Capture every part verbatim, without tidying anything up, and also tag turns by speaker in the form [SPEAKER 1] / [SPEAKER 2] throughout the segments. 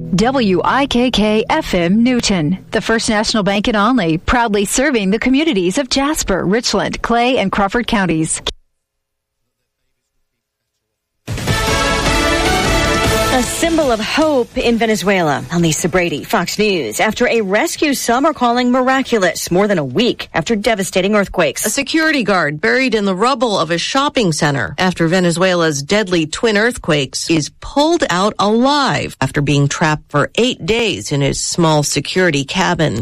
[SPEAKER 1] W I K K F M Newton, the First National Bank in Onley, proudly serving the communities of Jasper, Richland, Clay, and Crawford counties.
[SPEAKER 2] A symbol of hope in Venezuela. I'm Lisa Brady, Fox News. After a rescue some are calling miraculous, more than a week after devastating earthquakes.
[SPEAKER 3] A security guard buried in the rubble of a shopping center after Venezuela's deadly twin earthquakes is pulled out alive after being trapped for eight days in his small security cabin.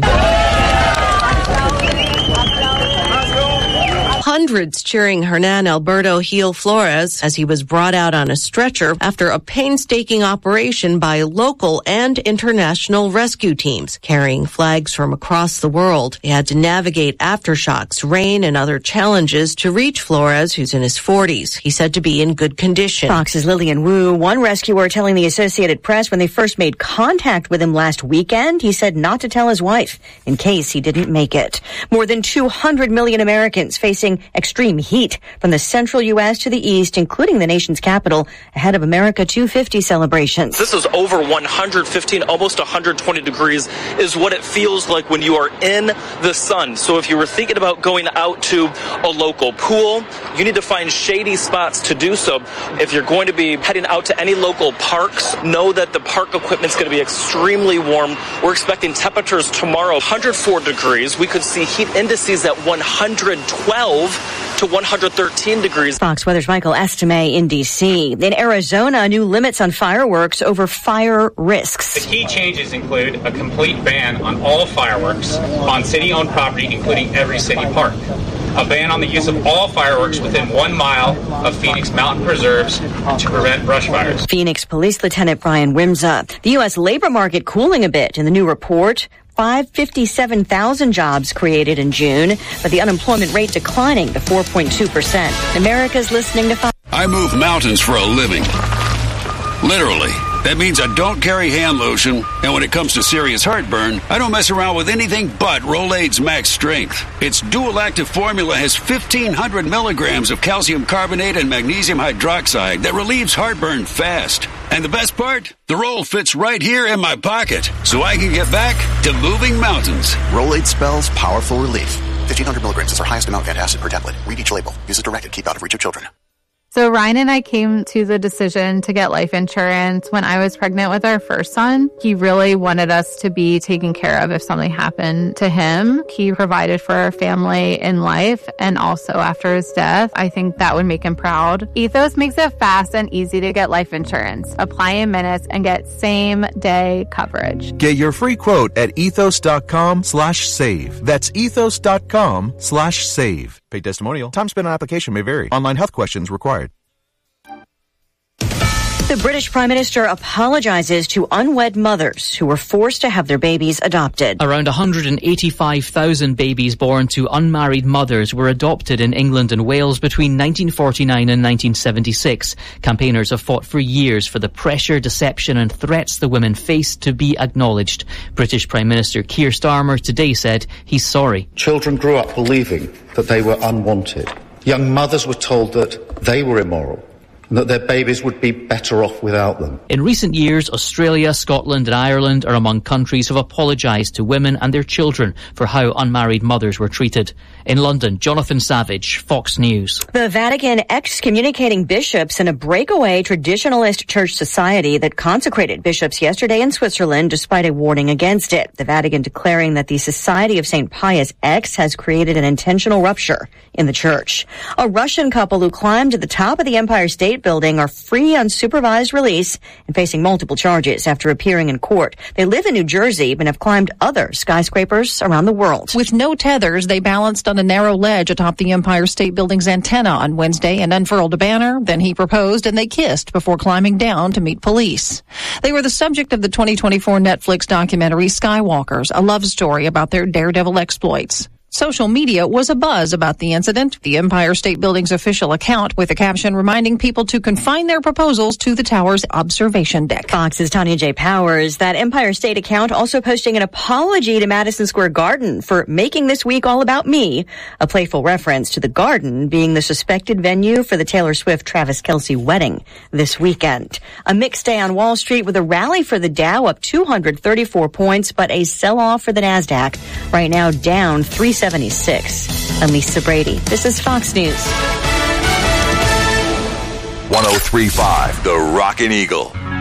[SPEAKER 3] Hundreds cheering Hernan Alberto Gil Flores as he was brought out on a stretcher after a painstaking operation by local and international rescue teams carrying flags from across the world. They had to navigate aftershocks, rain, and other challenges to reach Flores, who's in his forties. He's said to be in good condition.
[SPEAKER 2] Fox's Lillian Wu, one rescuer telling the Associated Press when they first made contact with him last weekend, he said not to tell his wife in case he didn't make it. More than two hundred million Americans facing extreme heat from the central U S to the east, including the nation's capital, ahead of America two fifty celebrations.
[SPEAKER 4] This is over one hundred fifteen, almost one hundred twenty degrees is what it feels like when you are in the sun. So if you were thinking about going out to a local pool, you need to find shady spots to do so. If you're going to be heading out to any local parks, know that the park equipment's going to be extremely warm. We're expecting temperatures tomorrow one hundred four degrees. We could see heat indices at one hundred twelve to one hundred thirteen degrees.
[SPEAKER 2] Fox Weather's Michael Estime in D C. In Arizona, new limits on fireworks over fire risks.
[SPEAKER 5] The key changes include a complete ban on all fireworks on city-owned property, including every city park. A ban on the use of all fireworks within one mile of Phoenix mountain preserves to prevent brush fires.
[SPEAKER 2] Phoenix Police Lieutenant Brian Wimsa. The U S labor market cooling a bit in the new report. five hundred fifty-seven thousand jobs created in June, but the unemployment rate declining to four point two percent. America's listening to...
[SPEAKER 6] I move mountains for a living. Literally. That means I don't carry hand lotion, and when it comes to serious heartburn, I don't mess around with anything but Rolaids Max Strength. Its dual-active formula has fifteen hundred milligrams of calcium carbonate and magnesium hydroxide that relieves heartburn fast. And the best part? The roll fits right here in my pocket, so I can get back to moving mountains.
[SPEAKER 7] Rolaids spells powerful relief. fifteen hundred milligrams is our highest amount of antacid per tablet. Read each label. Use as directed. Keep out of reach of children.
[SPEAKER 8] So Ryan and I came to the decision to get life insurance when I was pregnant with our first son. He really wanted us to be taken care of if something happened to him. He provided for our family in life and also after his death. I think that would make him proud. Ethos makes it fast and easy to get life insurance. Apply in minutes and get same day coverage.
[SPEAKER 9] Get your free quote at ethos.com slash save. That's ethos.com slash save. Paid testimonial. Time spent on application may vary. Online health questions required.
[SPEAKER 2] The British Prime Minister apologizes to unwed mothers who were forced to have their babies adopted.
[SPEAKER 10] Around one hundred eighty-five thousand babies born to unmarried mothers were adopted in England and Wales between nineteen forty-nine and nineteen seventy-six. Campaigners have fought for years for the pressure, deception and threats the women faced to be acknowledged. British Prime Minister Keir Starmer today said he's sorry.
[SPEAKER 11] Children grew up believing that they were unwanted. Young mothers were told that they were immoral and that their babies would be better off without them.
[SPEAKER 10] In recent years, Australia, Scotland and Ireland are among countries who have apologised to women and their children for how unmarried mothers were treated. In London, Jonathan Savage, Fox News.
[SPEAKER 2] The Vatican excommunicating bishops in a breakaway traditionalist church society that consecrated bishops yesterday in Switzerland despite a warning against it. The Vatican declaring that the Society of Saint Pius X has created an intentional rupture in the church. A Russian couple who climbed to the top of the Empire State Building are free on supervised release and facing multiple charges after appearing in court. They live in New Jersey but have climbed other skyscrapers around the world.
[SPEAKER 12] With no tethers, they balanced on a narrow ledge atop the Empire State Building's antenna on Wednesday and unfurled a banner. Then he proposed and they kissed before climbing down to meet police. They were the subject of the twenty twenty-four Netflix documentary Skywalkers, a love story about their daredevil exploits. Social media was abuzz about the incident. The Empire State Building's official account with a caption reminding people to confine their proposals to the tower's observation deck.
[SPEAKER 2] Fox's Tanya J. Powers. That Empire State account also posting an apology to Madison Square Garden for making this week all about me, a playful reference to the Garden being the suspected venue for the Taylor Swift-Travis Kelce wedding this weekend. A mixed day on Wall Street with a rally for the Dow up two hundred thirty-four points, but a sell-off for the NASDAQ. Right now down three seventy-six. I'm Lisa Brady. This is Fox News.
[SPEAKER 13] one oh three point five, The Rockin' Eagle.